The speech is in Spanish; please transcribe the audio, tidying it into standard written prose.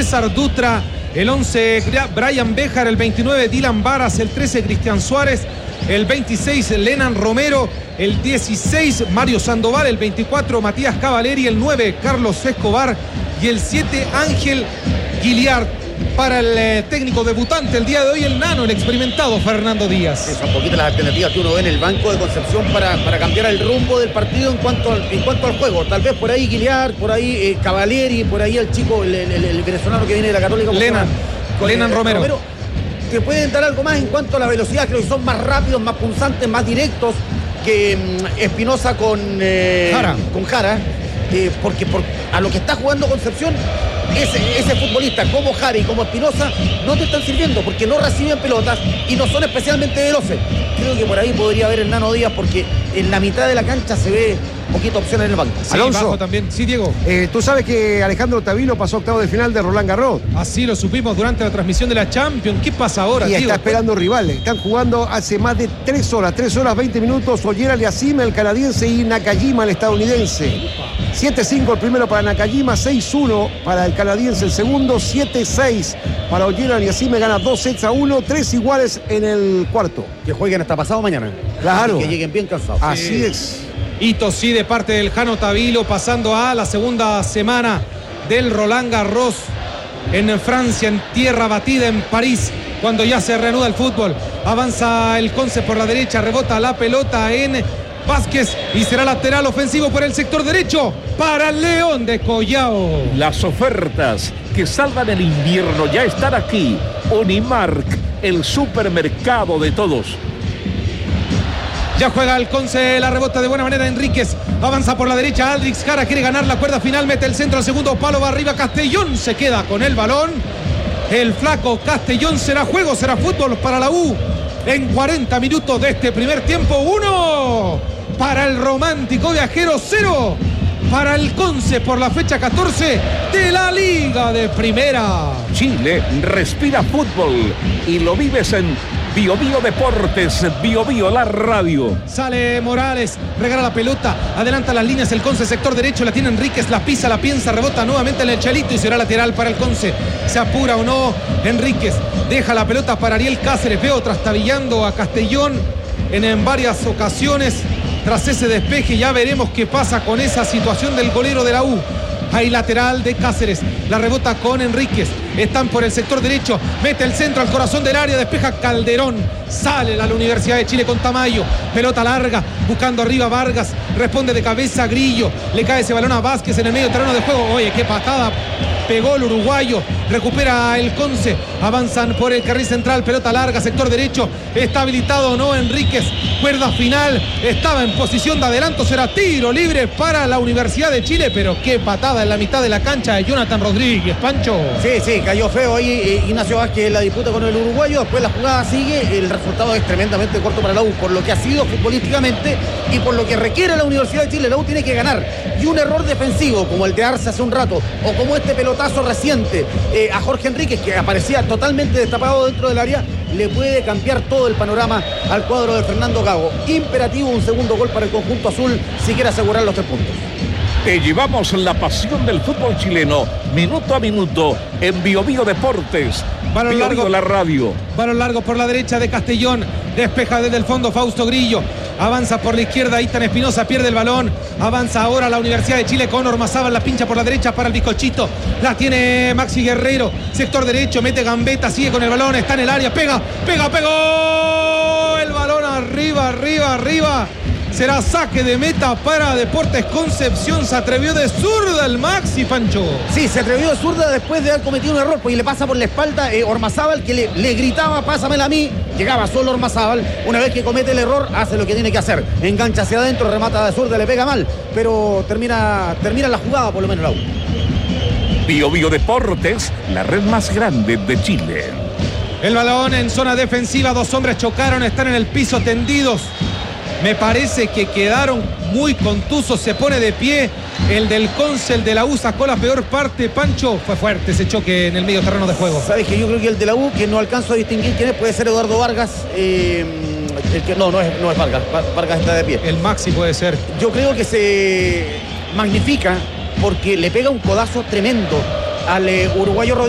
César Dutra, el 11 Brian Béjar, el 29 Dylan Varas, el 13 Cristian Suárez, el 26 Lenan Romero, el 16 Mario Sandoval, el 24 Matías Cavaleri, el 9 Carlos Escobar y el 7 Ángel Guiliart. Para el técnico debutante el día de hoy, el nano, el experimentado Fernando Díaz. Sí, son poquitas las alternativas que uno ve en el banco de Concepción para cambiar el rumbo del partido en cuanto al juego. Tal vez por ahí Guiliart, por ahí Cavalieri, por ahí el chico, el venezolano que viene de la Católica. Lenan Romero. Que pueden dar algo más en cuanto a la velocidad. Creo que son más rápidos, más punzantes, más directos que Espinosa con Jara. Porque a lo que está jugando Concepción, ese futbolista como Jara y como Espinosa no te están sirviendo porque no reciben pelotas y no son especialmente veloces. Creo que por ahí podría haber el Nano Díaz, porque en la mitad de la cancha se ve poquita opción en el banco. Sí, Alonso también. Sí, Diego. Tú sabes que Alejandro Tavilo pasó octavo de final de Roland Garros. Así lo supimos durante la transmisión de la Champions. ¿Qué pasa ahora, y Diego? Está esperando rivales. Están jugando hace más de 3 horas 20 minutos. Ollera Aliassime, el canadiense, y Nakajima, el estadounidense. 7-5 el primero para Nakajima, 6-1 para el canadiense el segundo, 7-6 para Ollera Aliassime, gana 2-1, 3 iguales en el cuarto. Que jueguen hasta pasado mañana. Claro. Y que lleguen bien cansados. Así es. Hito sí de parte del Jano Tavilo, pasando a la segunda semana del Roland Garros en Francia, en tierra batida, en París, cuando ya se reanuda el fútbol. Avanza el Conce por la derecha, rebota la pelota en Vázquez y será lateral ofensivo por el sector derecho para el León de Collao. Las ofertas que salvan el invierno ya están aquí. Unimark, el supermercado de todos. Ya juega el Conce, la rebota de buena manera Enríquez, avanza por la derecha Aldrich Jara, quiere ganar la cuerda final, mete el centro al segundo palo, va arriba Castellón, se queda con el balón. El flaco Castellón. Será juego, será fútbol para la U en 40 minutos de este primer tiempo. 1 para el romántico viajero, 0 para el Conce por la fecha 14 de la Liga de Primera. Chile respira fútbol y lo vives en Bio Bio Deportes, Bio Bio la radio. Sale Morales, regala la pelota, adelanta las líneas el Conce, sector derecho, la tiene Enríquez, la pisa, la piensa, rebota nuevamente en el Chalito y será lateral para el Conce. Se apura o no Enríquez, deja la pelota para Ariel Cáceres, veo trastabillando a Castellón en varias ocasiones. Tras ese despeje ya veremos qué pasa con esa situación del golero de la U. Hay lateral de Cáceres, la rebota con Enríquez, están por el sector derecho, mete el centro al corazón del área, despeja Calderón, sale a la Universidad de Chile con Tamayo, pelota larga, buscando arriba Vargas, responde de cabeza Grillo, le cae ese balón a Vázquez en el medio terreno de juego. Oye, qué patada pegó el uruguayo, recupera el Conce, avanzan por el carril central, pelota larga, sector derecho, está habilitado o no Enríquez, cuerda final, estaba en posición de adelanto, será tiro libre para la Universidad de Chile, pero qué patada en la mitad de la cancha de Jonathan Rodríguez, Pancho. Sí, cayó feo ahí Ignacio Vázquez en la disputa con el uruguayo, después la jugada sigue, el resultado es tremendamente corto para la U, por lo que ha sido futbolísticamente y por lo que requiere la Universidad de Chile. La U tiene que ganar, y un error defensivo como el de Arce hace un rato, o como este pelotazo reciente a Jorge Enríquez, que aparecía totalmente destapado dentro del área, le puede cambiar todo el panorama al cuadro de Fernando Gago. Imperativo un segundo gol para el conjunto azul si quiere asegurar los 3 puntos. Te llevamos la pasión del fútbol chileno, minuto a minuto, en Bio Bio Deportes, Balón Bio largo, Bio la radio. Balón largo por la derecha de Castellón, despeja desde el fondo Fausto Grillo, avanza por la izquierda Itan Espinosa, pierde el balón, avanza ahora la Universidad de Chile con Ormazábal, la pincha por la derecha para el bizcochito, la tiene Maxi Guerrero, sector derecho, mete gambeta, sigue con el balón, está en el área, pegó el balón arriba. Será saque de meta para Deportes Concepción. Se atrevió de zurda el Maxi, Pancho. Sí, se atrevió de zurda después de haber cometido un error, porque le pasa por la espalda Ormazábal, que le gritaba, pásamela a mí. Llegaba solo Ormazábal. Una vez que comete el error, hace lo que tiene que hacer. Engancha hacia adentro, remata de zurda, le pega mal, pero termina la jugada, por lo menos la U. Bio Bio Deportes, la red más grande de Chile. El balón en zona defensiva, 2 hombres chocaron, están en el piso tendidos. Me parece que quedaron muy contusos, se pone de pie el del Conce, el de la U sacó la peor parte, Pancho. Fue fuerte ese choque en el medio terreno de juego. Sabes que yo creo que el de la U, que no alcanzo a distinguir quién es, puede ser Eduardo Vargas. El que no es Vargas. Vargas está de pie. El Maxi puede ser. Yo creo que se magnifica porque le pega un codazo tremendo al uruguayo Rodríguez.